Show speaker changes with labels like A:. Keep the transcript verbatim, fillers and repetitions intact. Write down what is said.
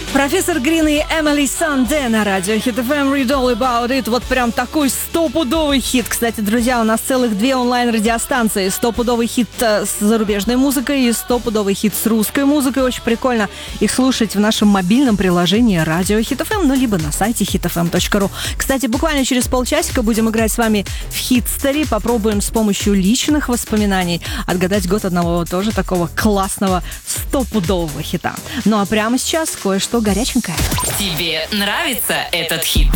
A: Профессор Грин и Эмили Санде на радио Хит эф эм. Read all about it. Вот прям такой стопудовый хит. Кстати, друзья, у нас целых две онлайн-радиостанции. Стопудовый хит с зарубежной музыкой и стопудовый хит с русской музыкой. Очень прикольно их слушать в нашем мобильном приложении радио Хит эф эм, ну, либо на сайте хит эф эм точка ру. Кстати, буквально через полчасика будем играть с вами в хит-стори. Попробуем с помощью личных воспоминаний отгадать год одного тоже такого классного стопудового хита. Ну, а прямо сейчас кое-что горяченькое.
B: Тебе нравится этот хит?